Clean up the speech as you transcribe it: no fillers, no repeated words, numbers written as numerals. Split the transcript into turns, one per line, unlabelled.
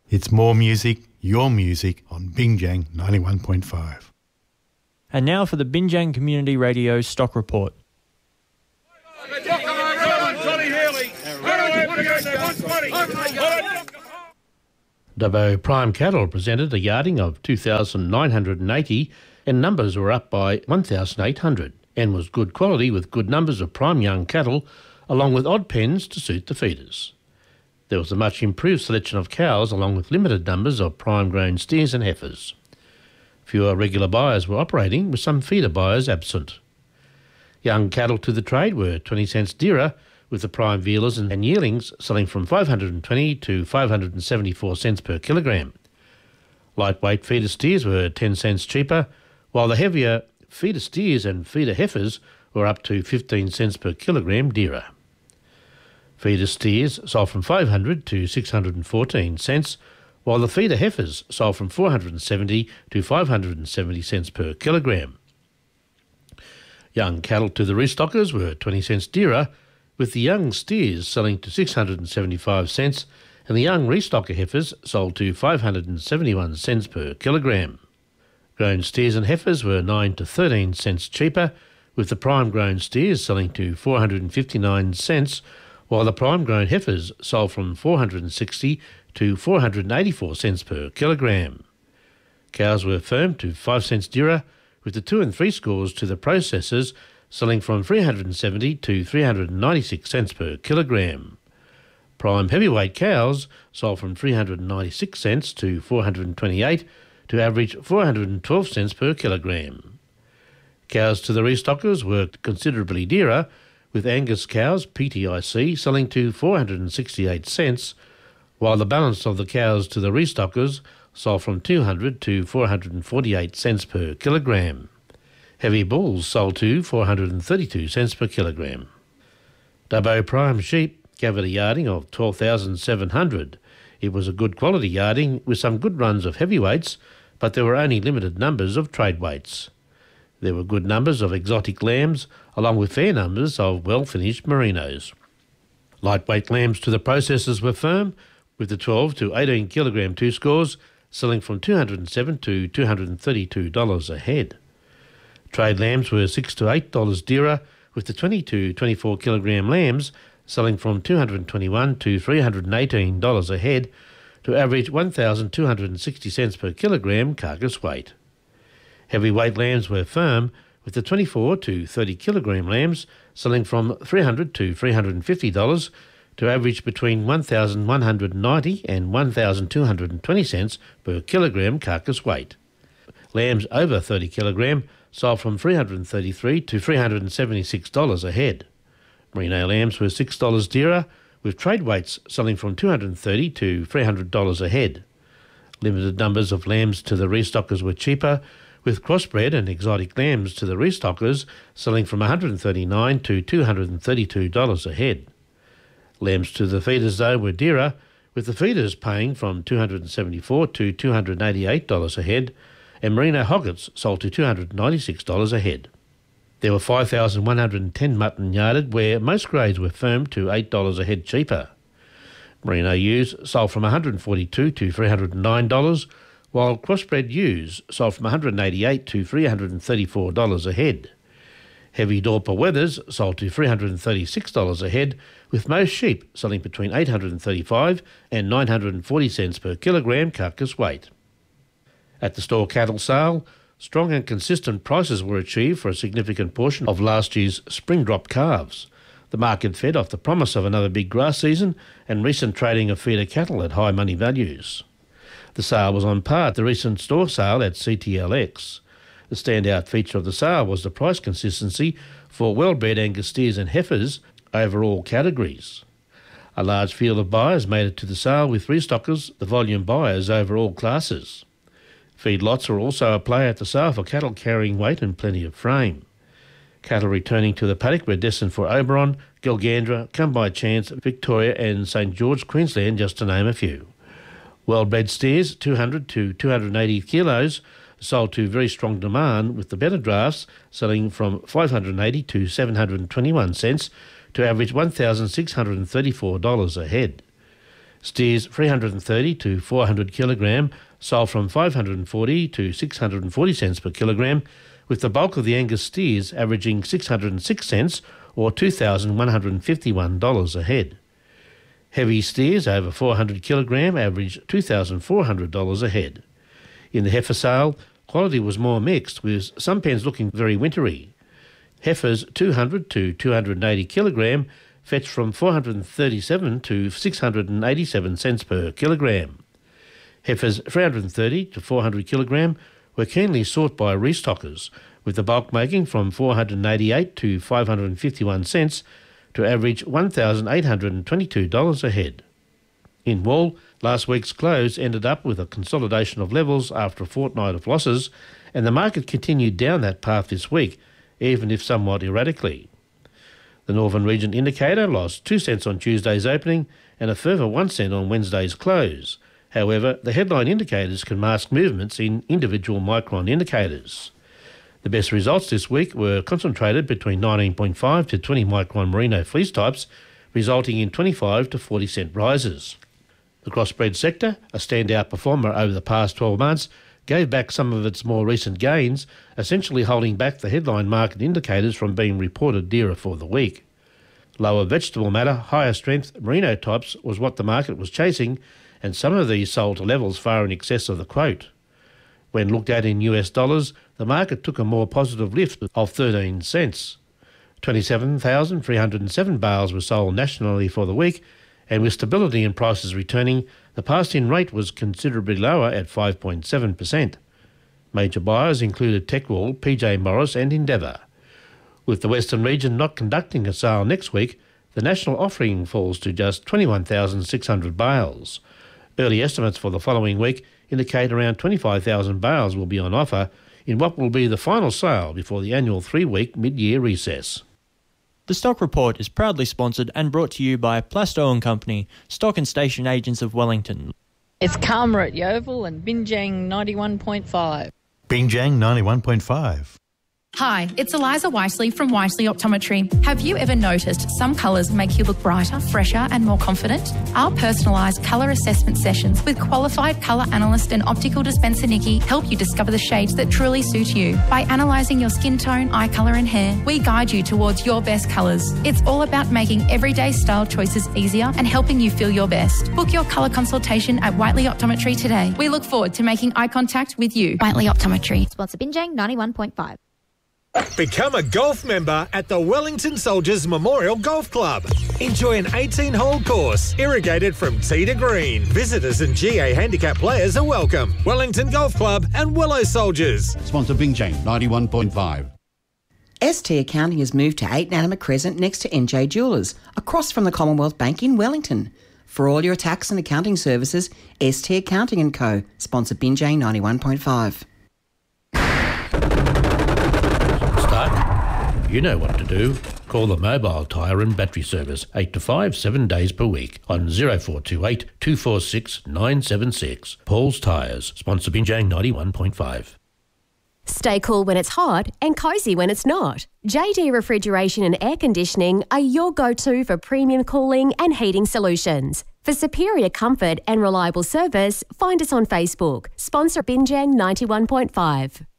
It's more music, your music on Binjang 91.5.
And now for the Binjang Community Radio Stock Report.
Dubbo Prime Cattle presented a yarding of 2,980 and numbers were up by 1,800 and was good quality with good numbers of prime young cattle along with odd pens to suit the feeders. There was a much improved selection of cows along with limited numbers of prime grown steers and heifers. Fewer regular buyers were operating with some feeder buyers absent. Young cattle to the trade were 20 cents dearer with the prime vealers and yearlings selling from 520 to 574 cents per kilogram. Lightweight feeder steers were 10 cents cheaper, while the heavier feeder steers and feeder heifers were up to 15 cents per kilogram dearer. Feeder steers sold from 500 to 614 cents, while the feeder heifers sold from 470 to 570 cents per kilogram. Young cattle to the restockers were 20 cents dearer, with the young steers selling to 675 cents and the young restocker heifers sold to 571 cents per kilogram. Grown steers and heifers were 9 to 13 cents cheaper, with the prime grown steers selling to 459 cents, while the prime grown heifers sold from 460 to 484 cents per kilogram. Cows were firmed to 5 cents dearer, with the 2 and 3 scores to the processors selling from 370 to 396 cents per kilogram. Prime heavyweight cows sold from 396 cents to 428 to average 412 cents per kilogram. Cows to the restockers were considerably dearer, with Angus cows PTIC selling to 468 cents, while the balance of the cows to the restockers sold from 200 to 448 cents per kilogram. Heavy bulls sold to 432 cents per kilogram. Dubbo Prime sheep gave it a yarding of 12,700. It was a good quality yarding with some good runs of heavyweights, but there were only limited numbers of trade weights. There were good numbers of exotic lambs, along with fair numbers of well-finished merinos. Lightweight lambs to the processors were firm, with the 12 to 18 kilogram 2 scores selling from $207 to $232 a head. Trade lambs were $6 to $8 dearer, with the 20 to 24 kilogram lambs selling from $221 to $318 a head to average 1,260 cents per kilogram carcass weight. Heavyweight lambs were firm, with the 24 to 30 kilogram lambs selling from $300 to $350 to average between 1,190 and 1,220 cents per kilogram carcass weight. Lambs over 30 kilogram sold from $333 to $376 a head. Merino lambs were $6 dearer, with trade weights selling from $230 to $300 a head. Limited numbers of lambs to the restockers were cheaper, with crossbred and exotic lambs to the restockers selling from $139 to $232 a head. Lambs to the feeders, though, were dearer, with the feeders paying from $274 to $288 a head, and merino hoggets sold to $296 a head. There were 5,110 mutton yarded, where most grades were firmed to $8 a head cheaper. Merino ewes sold from $142 to $309, while crossbred ewes sold from $188 to $334 a head. Heavy Dorper wethers sold to $336 a head, with most sheep selling between $835 and $940 cents per kilogram carcass weight. At the store cattle sale, strong and consistent prices were achieved for a significant portion of last year's spring drop calves. The market fed off the promise of another big grass season and recent trading of feeder cattle at high money values. The sale was on par at the recent store sale at CTLX. The standout feature of the sale was the price consistency for well-bred Angus steers and heifers over all categories. A large field of buyers made it to the sale, with restockers the volume buyers over all classes. Feedlots were also a play at the sale for cattle carrying weight and plenty of frame. Cattle returning to the paddock were destined for Oberon, Gilgandra, Come By Chance, Victoria and St George, Queensland, just to name a few. Well-bred steers, 200 to 280 kilos, sold to very strong demand, with the better drafts selling from 580 to 721 cents to average $1,634 a head. Steers 330 to 400 kilogram sold from 540 to 640 cents per kilogram, with the bulk of the Angus steers averaging 606 cents or $2,151 a head. Heavy steers over 400 kilogram averaged $2,400 a head. In the heifer sale, quality was more mixed, with some pens looking very wintry. Heifers 200 to 280 kilogram fetched from 437 to 687 cents per kilogram. Heifers 330 to 400 kilogram were keenly sought by restockers, with the bulk making from 488 to 551 cents to average $1,822 a head. In wool, last week's close ended up with a consolidation of levels after a fortnight of losses, and the market continued down that path this week, even if somewhat erratically. The Northern Region Indicator lost 2 cents on Tuesday's opening and a further 1 cent on Wednesday's close. However, the headline indicators can mask movements in individual micron indicators. The best results this week were concentrated between 19.5 to 20 micron merino fleece types, resulting in 25 to 40 cent rises. The crossbred sector, a standout performer over the past 12 months, gave back some of its more recent gains, essentially holding back the headline market indicators from being reported dearer for the week. Lower vegetable matter, higher strength merino types was what the market was chasing, and some of these sold to levels far in excess of the quote. When looked at in US dollars, the market took a more positive lift of 13 cents. 27,307 bales were sold nationally for the week, and with stability in prices returning, the passed-in rate was considerably lower at 5.7%. Major buyers included Techwool, PJ Morris and Endeavour. With the Western region not conducting a sale next week, the national offering falls to just 21,600 bales. Early estimates for the following week indicate around 25,000 bales will be on offer in what will be the final sale before the annual 3-week mid-year recess.
The Stock Report is proudly sponsored and brought to you by Plasto & Company, stock and station agents of Wellington.
It's Karma at Yeovil and Binjang 91.5.
Binjang 91.5.
Hi, it's Eliza Wisely from Wisely Optometry. Have you ever noticed some colours make you look brighter, fresher and more confident? Our personalised colour assessment sessions with qualified colour analyst and optical dispenser Nikki help you discover the shades that truly suit you. By analysing your skin tone, eye colour and hair, we guide you towards your best colours. It's all about making everyday style choices easier and helping you feel your best. Book your colour consultation at Whiteley Optometry today. We look forward to making eye contact with you. Whiteley Optometry.
Sponsor Binjang 91.5.
Become a golf member at the Wellington Soldiers Memorial Golf Club. Enjoy an 18-hole course, irrigated from tee to green. Visitors and GA handicap players are welcome. Wellington Golf Club and Willow Soldiers.
Sponsor Binjang 91.5.
ST Accounting has moved to 8 Natima Crescent next to NJ Jewellers, across from the Commonwealth Bank in Wellington. For all your tax and accounting services, ST Accounting & Co. Sponsor Binjang 91.5.
You know what to do. Call the Mobile Tyre and Battery Service 8 to 5, 7 days per week on 0428 246 976. Paul's Tyres, sponsor Binjang 91.5.
Stay cool when it's hot and cosy when it's not. JD Refrigeration and Air Conditioning are your go-to for premium cooling and heating solutions. For superior comfort and reliable service, find us on Facebook. Sponsor Binjang 91.5.